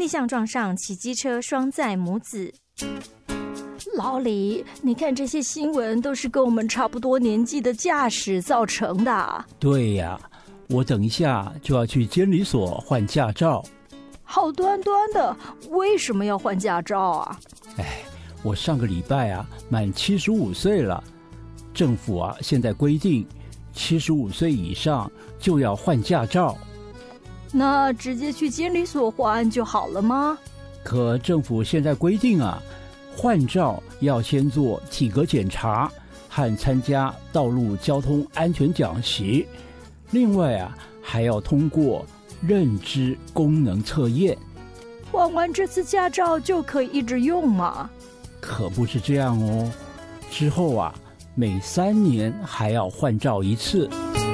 逆向撞上骑机车双载母子。 老李，你看这些新闻都是跟我们差不多年纪的驾驶造成的。 对呀，我等一下就要去监理所换驾照。 好端端的，为什么要换驾照啊？ 我上个礼拜满75岁了，政府现在规定75岁以上就要换驾照。 那直接去监理所换就好了吗？ 可政府现在规定换照要先做体格检查和参加道路交通安全讲习，另外还要通过认知功能测验。 换完这次驾照就可以一直用吗？ 可不是这样哦，之后每3年还要换照一次。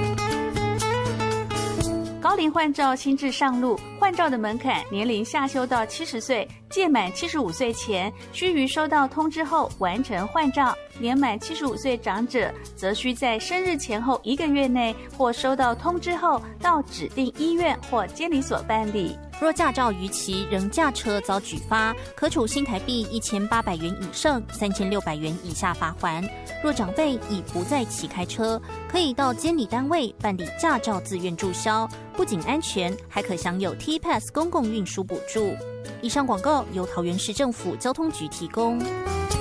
高龄换照新制上路，换照的门槛年龄下修到70岁，届满75岁前须于收到通知后完成换照，年满75岁长者则需在生日前后1个月内或收到通知后到指定医院或监理所办理。 若驾照逾期仍驾车遭举发，可处新台币1800元以上3600元以下罚锾。若长辈已不在骑开车，可以到监理单位办理驾照自愿注销，不仅安全，还可享有 T-Pass 公共运输补助。以上广告由桃园市政府交通局提供。